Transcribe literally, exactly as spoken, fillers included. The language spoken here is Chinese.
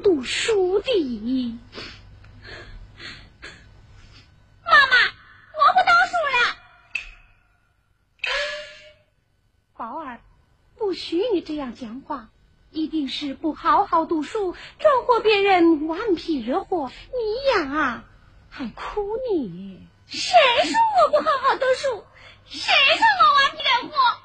读书的。 妈妈，我不读书了。 宝儿，不许你这样讲话，一定是不好好读书，撞祸别人顽皮惹祸，你呀还哭你。 谁说我不好好读书？谁说我顽皮惹祸？